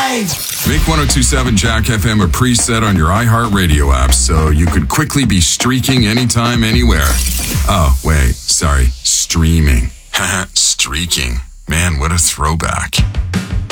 Make 1027 Jack FM a preset on your iHeartRadio app so you could quickly be streaking anytime, anywhere. Oh, wait, sorry, streaming. Streaking. Man, what a throwback.